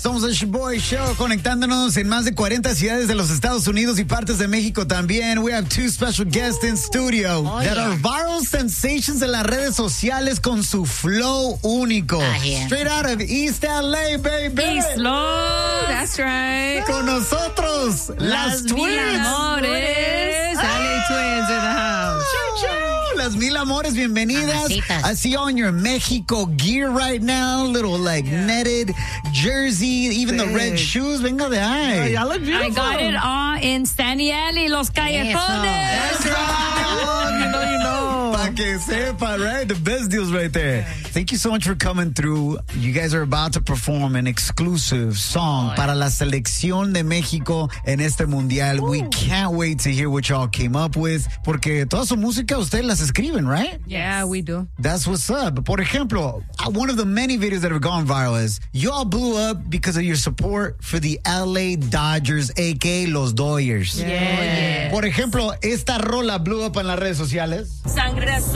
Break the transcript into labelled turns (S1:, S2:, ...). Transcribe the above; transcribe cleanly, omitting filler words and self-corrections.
S1: Somos el Shoboy Show, conectándonos en más de 40 ciudades de los Estados Unidos y partes de México también. We have two special guests in studio that are viral sensations en las redes sociales con su flow único. Straight out of East LA, baby.
S2: East Low, that's right.
S1: Con nosotros, las Twins.
S2: Amores. LA Twins in the house.
S1: Las Mil Amores, bienvenidas. I see you on your Mexico gear right now. Little netted jersey, even the red shoes. Venga de ahí.
S3: I look beautiful.
S2: I got it all in Staniel y Los Callejones.
S1: That's right. You know. Pa' que sepa, right? The best deals right there. Thank you so much for coming through. You guys are about to perform an exclusive song para la selección de México en este mundial. We can't wait to hear what y'all came up with. Porque toda su música ustedes las escriben, right?
S2: Yeah, we do.
S1: That's what's up. Por ejemplo, one of the many videos that have gone viral is y'all blew up because of your support for the LA Dodgers, a.k.a. Los Dodgers.
S2: Yeah.
S1: Por ejemplo, esta rola blew up en las redes sociales.
S2: Sangre azul.